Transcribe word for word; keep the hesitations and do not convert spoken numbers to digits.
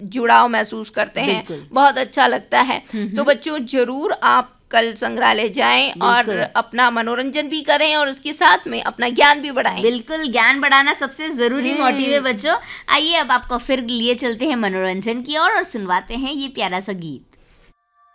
जुड़ाव महसूस करते हैं, बहुत अच्छा लगता है। तो बच्चों जरूर आप कल संग्रहालय जाएं और अपना मनोरंजन भी करें और उसके साथ में अपना ज्ञान भी बढ़ाएं। बिल्कुल, ज्ञान बढ़ाना सबसे जरूरी मोटिव है बच्चों। आइए अब आपको फिर लिए चलते हैं मनोरंजन की ओर और, और सुनवाते हैं ये प्यारा सा गीत।